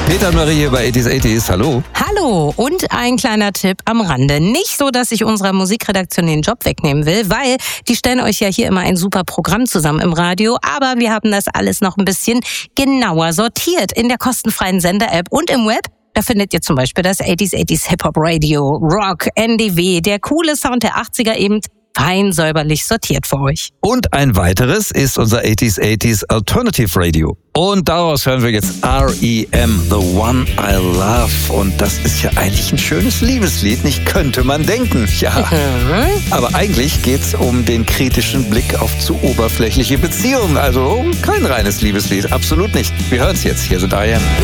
Peter und Marie hier bei 80s. Hallo. Hallo und ein kleiner Tipp am Rande. Nicht so, dass ich unserer Musikredaktion den Job wegnehmen will, weil die stellen euch ja hier immer ein super Programm zusammen im Radio, aber wir haben das alles noch ein bisschen genauer sortiert in der kostenfreien Sender-App und im Web. Da findet ihr zum Beispiel das 80s Hip-Hop Radio, Rock, NDW, der coole Sound der 80er eben fein säuberlich sortiert für euch. Und ein weiteres ist unser 80s Alternative Radio. Und daraus hören wir jetzt R.E.M., The One I Love. Und das ist ja eigentlich ein schönes Liebeslied, nicht könnte man denken. Ja, aber eigentlich geht's um den kritischen Blick auf zu oberflächliche Beziehungen. Also kein reines Liebeslied, absolut nicht. Wir hören's jetzt. Hier sind R.E.M.